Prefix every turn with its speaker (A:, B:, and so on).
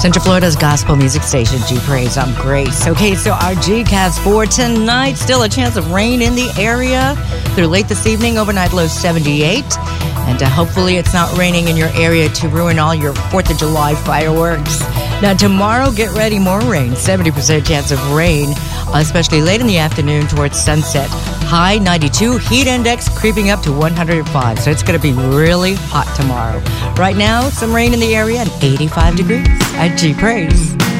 A: Central Florida's gospel music station, G Praise. I'm Grace. Okay, so our Gcast for tonight, still a chance of rain in the area through late this evening, overnight low 78. And hopefully it's not raining in your area to ruin all your 4th of July fireworks. Now tomorrow, get ready, more rain. 70% chance of rain, especially late in the afternoon towards sunset. High 92, heat index creeping up to 105. So it's going to be really hot tomorrow. Right now, some rain in the area and 85 degrees at G Praise.